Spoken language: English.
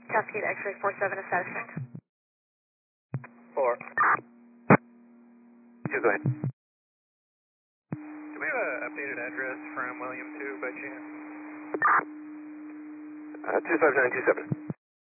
Cascade X-ray 47 is status checked. 4. 2, go ahead. Do we have an updated address from William 2 by chance? 25927.